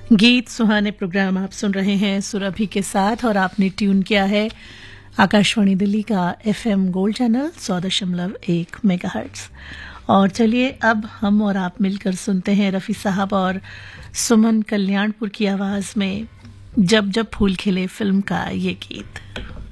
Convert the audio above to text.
गीत सुहाने प्रोग्राम आप सुन रहे हैं सुरभि के साथ और आपने ट्यून किया है आकाशवाणी दिल्ली का एफएम गोल्ड चैनल 100.1 मेगाहर्ट्ज। और चलिए अब हम और आप मिलकर सुनते हैं रफ़ी साहब और सुमन कल्याणपुर की आवाज़ में जब जब फूल खिले फिल्म का ये गीत।